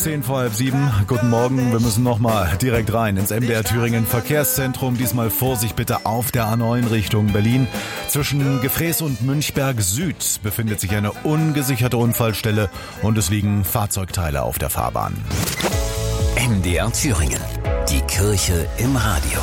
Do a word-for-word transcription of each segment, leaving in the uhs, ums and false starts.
Zehn vor halb sieben. Guten Morgen. Wir müssen nochmal direkt rein ins M D R Thüringen Verkehrszentrum. Diesmal Vorsicht bitte auf der A neun Richtung Berlin. Zwischen Gefräß und Münchberg Süd befindet sich eine ungesicherte Unfallstelle und es liegen Fahrzeugteile auf der Fahrbahn. M D R Thüringen. Die Kirche im Radio.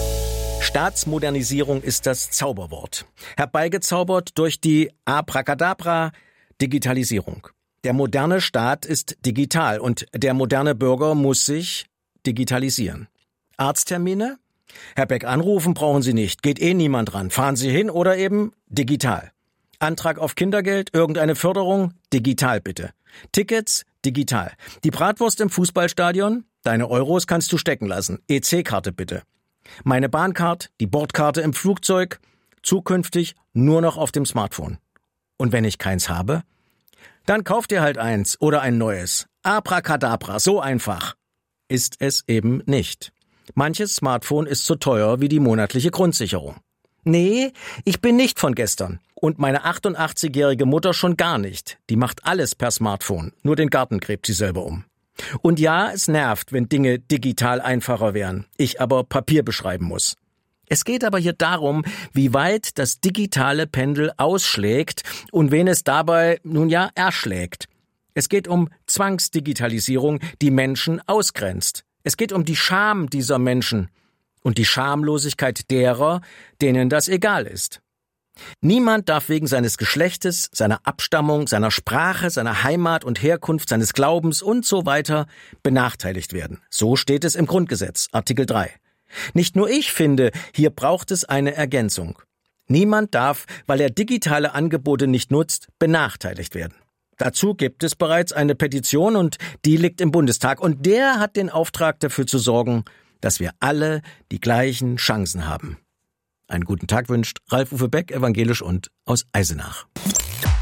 Staatsmodernisierung ist das Zauberwort. Herbeigezaubert durch die Abracadabra Digitalisierung. Der moderne Staat ist digital und der moderne Bürger muss sich digitalisieren. Arzttermine? Herr Beck, anrufen brauchen Sie nicht, geht eh niemand ran. Fahren Sie hin oder eben digital. Antrag auf Kindergeld, irgendeine Förderung? Digital bitte. Tickets? Digital. Die Bratwurst im Fußballstadion? Deine Euros kannst du stecken lassen. E C-Karte bitte. Meine Bahncard, die Bordkarte im Flugzeug? Zukünftig nur noch auf dem Smartphone. Und wenn ich keins habe? Dann kauf dir halt eins oder ein neues. Abracadabra, so einfach. Ist es eben nicht. Manches Smartphone ist so teuer wie die monatliche Grundsicherung. Nee, ich bin nicht von gestern. Und meine achtundachtzigjährige Mutter schon gar nicht. Die macht alles per Smartphone. Nur den Garten gräbt sie selber um. Und ja, es nervt, wenn Dinge digital einfacher wären. Ich aber Papier beschreiben muss. Es geht aber hier darum, wie weit das digitale Pendel ausschlägt und wen es dabei, nun ja, erschlägt. Es geht um Zwangsdigitalisierung, die Menschen ausgrenzt. Es geht um die Scham dieser Menschen und die Schamlosigkeit derer, denen das egal ist. Niemand darf wegen seines Geschlechtes, seiner Abstammung, seiner Sprache, seiner Heimat und Herkunft, seines Glaubens und so weiter benachteiligt werden. So steht es im Grundgesetz, Artikel drei. Nicht nur ich finde, hier braucht es eine Ergänzung. Niemand darf, weil er digitale Angebote nicht nutzt, benachteiligt werden. Dazu gibt es bereits eine Petition und die liegt im Bundestag und der hat den Auftrag dafür zu sorgen, dass wir alle die gleichen Chancen haben. Einen guten Tag wünscht Ralf-Uwe Beck, evangelisch und aus Eisenach.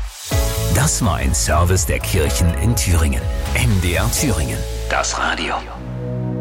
Das war ein Service der Kirchen in Thüringen. M D R Thüringen. Das Radio.